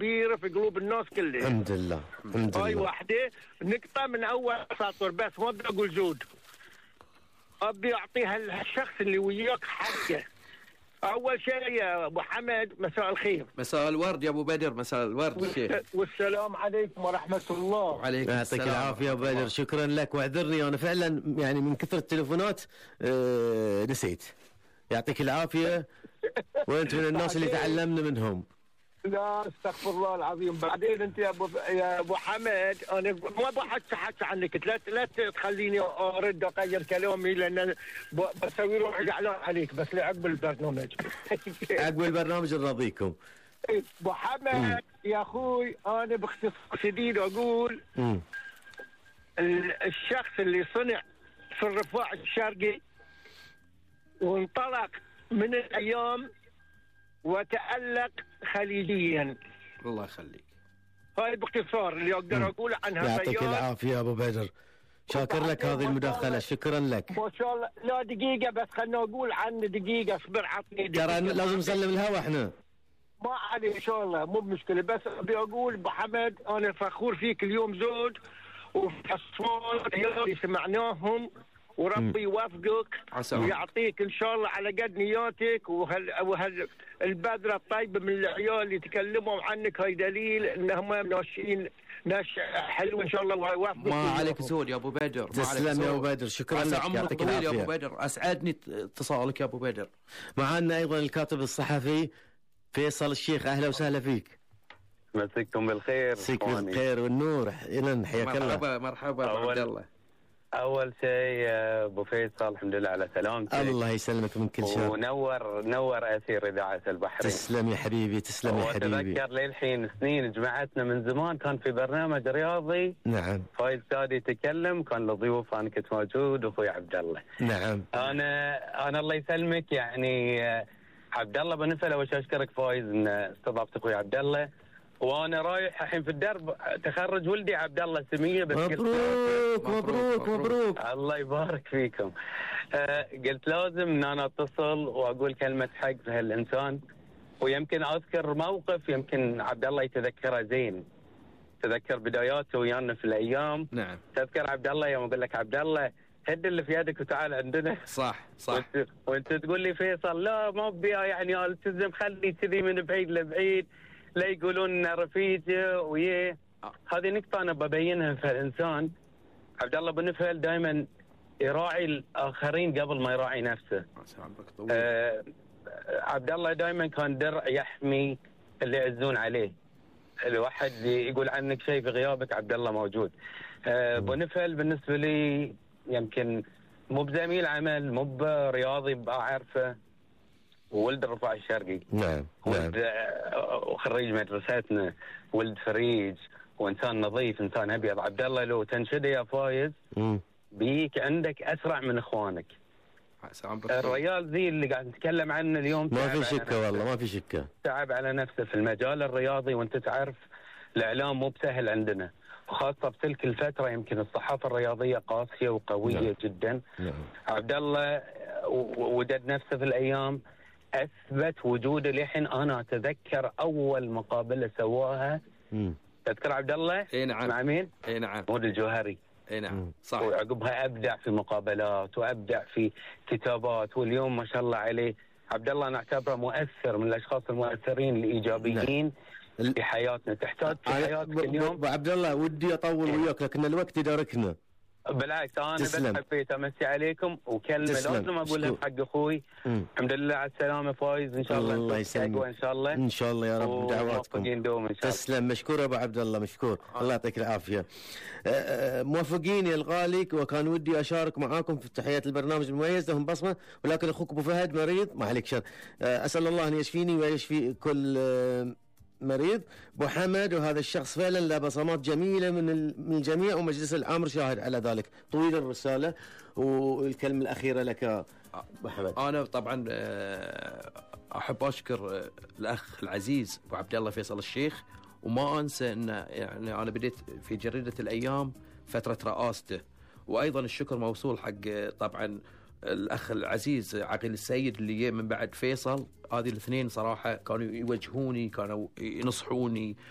كبيرة في قلوب الناس كلها. الحمد لله الحمد لله. هاي واحدة نقطة من أول سطر بس، ما بدي أقول زود. أبي أعطيها الشخص اللي وياك حقه. أول شيء يا أبو حمد، مساء الخير. مساء الورد يا أبو بدر، مساء الورد الشيخ. والسلام عليكم ورحمة الله. وعليكم يعطيك السلام. العافية يا أبو بدر، شكرا لك. واعذرني أنا فعلا يعني من كثرة التليفونات نسيت. يعطيك العافية، وأنت من الناس اللي تعلمنا منهم. لا استغفر الله العظيم. بعدين انت يا ابو حمد، انا ما بحكي عنك، لا تخليني ارد اغير كلامي، لان بسوي روحي اعلان عليك بس لعقب البرنامج. عقب البرنامج نراضيكم. ابو حمد يا اخوي، انا باختصار شديد اقول الشخص اللي صنع في الرفاع الشرقي وانطلق من الايام وتألق خليجيا. الله يخليك. هاي باختصار اللي اقدر اقول عنها. يعطيك العافية يا ابو بدر، شاكر لك هذه المداخلة، شكرا لك. ما شاء الله. لا دقيقة بس، خلنا اقول عنه دقيقة، اصبر عطني دقيقة. ترى لازم نسلم الهوا احنا. ما عليه ان شاء الله، مو بمشكلة. بس ابي اقول ابو حمد انا فخور فيك اليوم زود، وفي اصوات اللي سمعناهم، وربي يوفقك ويعطيك ان شاء الله على قد نياتك. وهال البذره الطيبه من العيال اللي تكلموا عنك، هاي دليل انهم ناشئين حلو ان شاء الله، ويوفقك. ما عليك سود يا ابو بدر. تسلم يا ابو بدر، شكرا لك، يعطيك العافيه يا ابو بدر. اسعدني اتصالك يا ابو بدر. معنا ايضا الكاتب الصحفي فيصل الشيخ، اهلا وسهلا فيك. مساكم بالخير. مساك بالخير والنور، حياك الله. مرحبا عبد الله. اول شيء ابو فيصل، الحمد لله على سلامتك. الله يسلمك من كل شر. ونور اثير اذاعه البحرين. تسلم يا حبيبي، تسلم يا حبيبي. اتذكر للحين سنين جمعتنا من زمان، كان في برنامج رياضي. نعم. فايز سادي يتكلم، كان لضيوف انا كنت موجود واخوي عبد الله. نعم. انا الله يسلمك يعني عبد الله بن نفل، اول شيء اشكرك فايز ان استضافت اخوي عبد الله. وانا رايح الحين في الدرب تخرج ولدي عبد الله سميه، بس مبروك مبروك مبروك. الله يبارك فيكم. قلت لازم ان انا اتصل واقول كلمه حق في هالانسان، ويمكن اذكر موقف يمكن عبد الله يتذكره زين. تذكر بداياته ويانا في الايام. نعم. تذكر عبد الله يوم اقول لك عبد الله هد اللي في يدك وتعال عندنا. صح. وانت تقول لي فيصل لا ما بيها يعني التزم، خلي كذي من بعيد لبعيد، لا يقولون رفيجه ويه. هذه نقطة أنا ببينها في الإنسان. عبد الله بن نفل دائما يراعي الآخرين قبل ما يراعي نفسه. عبد الله دائما كان درع يحمي اللي يعزون عليه. الواحد يقول عنك شيء في غيابك عبد الله موجود. بن نفل بالنسبة لي يمكن مو بزميل عمل، مو برياضي بعرفه، ولد الرفاع الشرقي. نعم. ولد وخريج مدرستنا، ولد فريج وانسان نظيف، انسان ابيض. عبد الله لو تنشده يا فايز بيك عندك اسرع من اخوانك. الريال ذي اللي قاعد نتكلم عنه اليوم ما في شكه، والله ما في شكه. تعب على نفسه في المجال الرياضي، وانت تعرف الاعلام مو بسهل عندنا، وخاصه بتلك الفتره يمكن الصحافه الرياضيه قاسيه وقويه. نعم. جدا. نعم. عبد الله وجد نفسه في الايام، اثبت وجوده لحين. انا اتذكر اول مقابله سواها. تذكر عبد الله؟ اي نعم. مع مين؟ اي نعم. مود الجوهري. اي نعم. صح. وعقبها ابدع في مقابلات وابدع في كتابات، واليوم ما شاء الله عليه عبد الله نعتبره مؤثر، من الاشخاص المؤثرين الايجابيين في حياتنا. تحتاج في حياتك اليوم. عبد الله ودي اطول وياك لكن الوقت يداركنا. بالعكس انا بس حبيت امسي عليكم، وكلمه لازم اقولها بحق اخوي. الحمد لله على السلامه فايز، ان شاء الله يسلمك. ان شاء الله، ان شاء الله يا رب، دعواتكم. دوم ان شاء الله. تسلم، مشكور ابو عبد الله، مشكور. الله يعطيك العافيه. موافقين يا الغالي، وكان ودي اشارك معاكم في تحيات البرنامج المميز لهم بصمه، ولكن اخوك ابو فهد مريض، ما عليك شر. اسال الله ان يشفيني ويشفي كل مريض. ابو حمد، وهذا الشخص فعلا له بصمات جميله من الجميع، ومجلس الامر شاهد على ذلك. طويل الرساله، والكلمه الاخيره لك ابو حمد. انا طبعا احب اشكر الاخ العزيز ابو عبد الله فيصل الشيخ، وما انسى ان يعني انا بديت في جريده الايام فتره رئاسته، وايضا الشكر موصول حق طبعا الأخ العزيز عقيل السيد اللي من بعد فيصل. هذه الاثنين صراحة كانوا يوجهوني، كانوا ينصحوني،